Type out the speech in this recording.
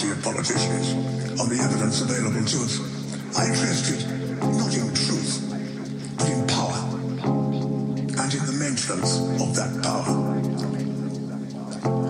variety of politicians on the evidence available to us. I interested not in truth, but in power, and in the maintenance of that power.